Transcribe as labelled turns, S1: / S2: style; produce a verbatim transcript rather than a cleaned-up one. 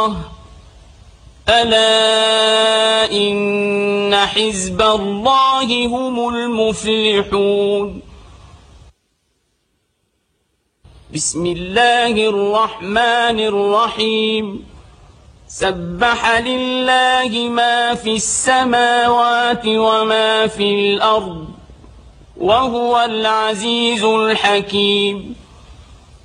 S1: ألا إن حزب الله هم المفلحون. بسم الله الرحمن الرحيم. سبح لله ما في السماوات وما في الأرض وهو العزيز الحكيم.